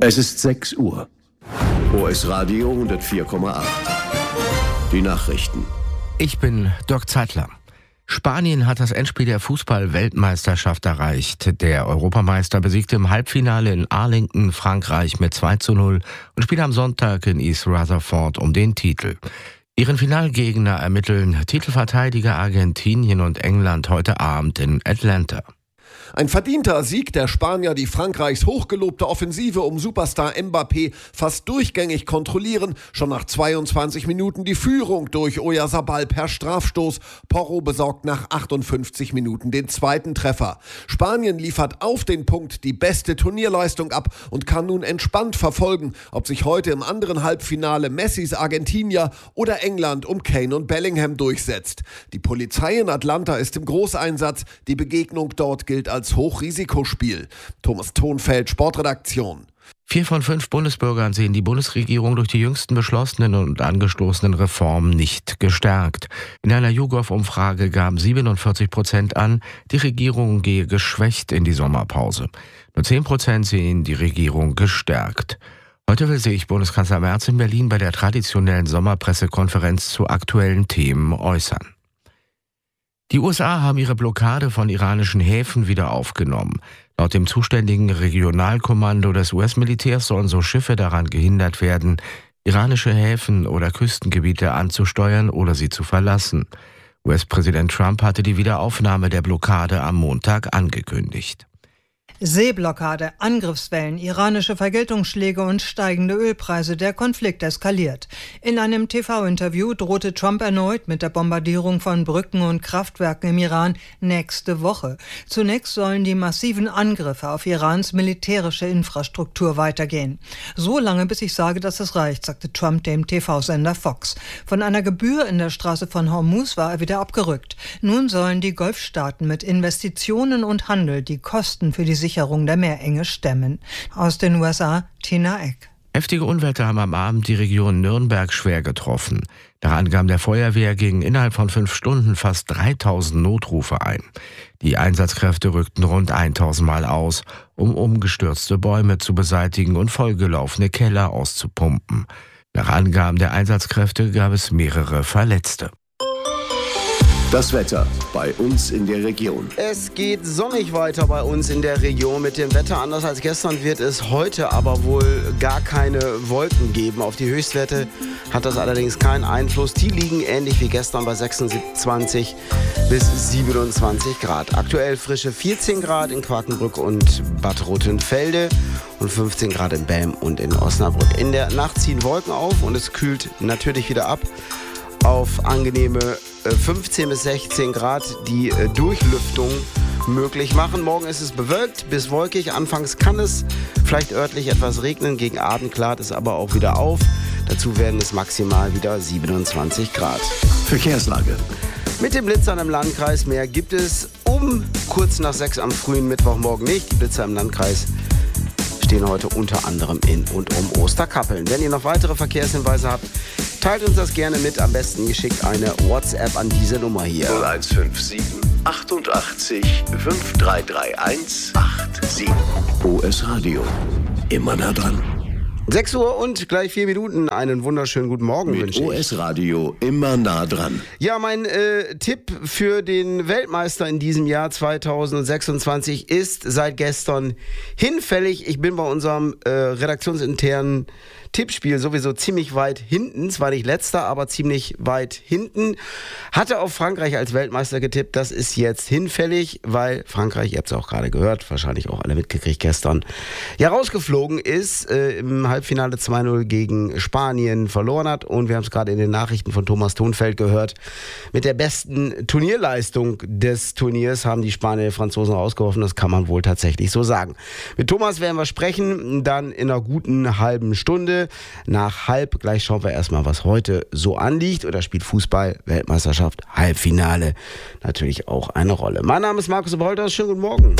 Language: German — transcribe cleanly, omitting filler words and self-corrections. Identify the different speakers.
Speaker 1: Es ist 6 Uhr. OS Radio 104,8. Die Nachrichten.
Speaker 2: Ich bin Dirk Zeitler. Spanien hat das Endspiel der Fußball-Weltmeisterschaft erreicht. Der Europameister besiegte im Halbfinale in Arlington Frankreich mit 2:0 und spielt am Sonntag in East Rutherford um den Titel. Ihren Finalgegner ermitteln Titelverteidiger Argentinien und England heute Abend in Atlanta.
Speaker 3: Ein verdienter Sieg der Spanier, die Frankreichs hochgelobte Offensive um Superstar Mbappé fast durchgängig kontrollieren. Schon nach 22 Minuten die Führung durch Oyarzabal per Strafstoß. Porro besorgt nach 58 Minuten den zweiten Treffer. Spanien liefert auf den Punkt die beste Turnierleistung ab und kann nun entspannt verfolgen, ob sich heute im anderen Halbfinale Messis Argentinier oder England um Kane und Bellingham durchsetzt. Die Polizei in Atlanta ist im Großeinsatz. Die Begegnung dort gilt als Hochrisikospiel. Thomas Thonfeld, Sportredaktion.
Speaker 2: 4 von 5 Bundesbürgern sehen die Bundesregierung durch die jüngsten beschlossenen und angestoßenen Reformen nicht gestärkt. In einer YouGov-Umfrage gaben 47% an, die Regierung gehe geschwächt in die Sommerpause. Nur 10% sehen die Regierung gestärkt. Heute will sich Bundeskanzler Merz in Berlin bei der traditionellen Sommerpressekonferenz zu aktuellen Themen äußern. Die USA haben ihre Blockade von iranischen Häfen wieder aufgenommen. Laut dem zuständigen Regionalkommando des US-Militärs sollen so Schiffe daran gehindert werden, iranische Häfen oder Küstengebiete anzusteuern oder sie zu verlassen. US-Präsident Trump hatte die Wiederaufnahme der Blockade am Montag angekündigt.
Speaker 4: Seeblockade, Angriffswellen, iranische Vergeltungsschläge und steigende Ölpreise. Der Konflikt eskaliert. In einem TV-Interview drohte Trump erneut mit der Bombardierung von Brücken und Kraftwerken im Iran nächste Woche. Zunächst sollen die massiven Angriffe auf Irans militärische Infrastruktur weitergehen. So lange, bis ich sage, dass es reicht, sagte Trump dem TV-Sender Fox. Von einer Gebühr in der Straße von Hormuz war er wieder abgerückt. Nun sollen die Golfstaaten mit Investitionen und Handel die Kosten für die Sicherung der Meerenge stemmen. Aus den USA, Tina Eck.
Speaker 2: Heftige Unwetter haben am Abend die Region Nürnberg schwer getroffen. Nach Angaben der Feuerwehr gingen innerhalb von 5 Stunden fast 3000 Notrufe ein. Die Einsatzkräfte rückten rund 1000 Mal aus, um umgestürzte Bäume zu beseitigen und vollgelaufene Keller auszupumpen. Nach Angaben der Einsatzkräfte gab es mehrere Verletzte.
Speaker 1: Das Wetter bei uns in der Region.
Speaker 5: Es geht sonnig weiter bei uns in der Region mit dem Wetter. Anders als gestern wird es heute aber wohl gar keine Wolken geben. Auf die Höchstwerte hat das allerdings keinen Einfluss. Die liegen ähnlich wie gestern bei 26 bis 27 Grad. Aktuell frische 14 Grad in Quakenbrück und Bad Rothenfelde und 15 Grad in Belm und in Osnabrück. In der Nacht ziehen Wolken auf und es kühlt natürlich wieder ab auf angenehme 15 bis 16 Grad, die Durchlüftung möglich machen. Morgen ist es bewölkt bis wolkig. Anfangs kann es vielleicht örtlich etwas regnen. Gegen Abend klart es aber auch wieder auf. Dazu werden es maximal wieder 27 Grad.
Speaker 1: Verkehrslage.
Speaker 5: Mit den Blitzern im Landkreis mehr gibt es um kurz nach 6 am frühen Mittwochmorgen nicht. Die Blitzer im Landkreis stehen heute unter anderem in und um Osterkappeln. Wenn ihr noch weitere Verkehrshinweise habt, teilt uns das gerne mit. Am besten ihr schickt eine WhatsApp an diese Nummer hier.
Speaker 1: 0157 88 5331 87. OS Radio. Immer nah dran.
Speaker 5: 6 Uhr und gleich 4 Minuten. Einen wunderschönen guten Morgen wünsche ich.
Speaker 1: OS Radio immer nah dran.
Speaker 5: Ja, mein Tipp für den Weltmeister in diesem Jahr 2026 ist seit gestern hinfällig. Ich bin bei unserem redaktionsinternen Tippspiel sowieso ziemlich weit hinten. Zwar nicht letzter, aber ziemlich weit hinten. Hatte auf Frankreich als Weltmeister getippt. Das ist jetzt hinfällig, weil Frankreich, ihr habt es auch gerade gehört, wahrscheinlich auch alle mitgekriegt gestern, ja rausgeflogen ist, im Halbfinale 2:0 gegen Spanien verloren hat. Und wir haben es gerade in den Nachrichten von Thomas Thonfeld gehört. Mit der besten Turnierleistung des Turniers haben die Spanier die Franzosen rausgeworfen. Das kann man wohl tatsächlich so sagen. Mit Thomas werden wir sprechen, dann in einer guten halben Stunde. Nach halb, gleich schauen wir erstmal, was heute so anliegt. Oder spielt Fußball, Weltmeisterschaft, Halbfinale natürlich auch eine Rolle. Mein Name ist Markus Oberholter, schönen guten Morgen.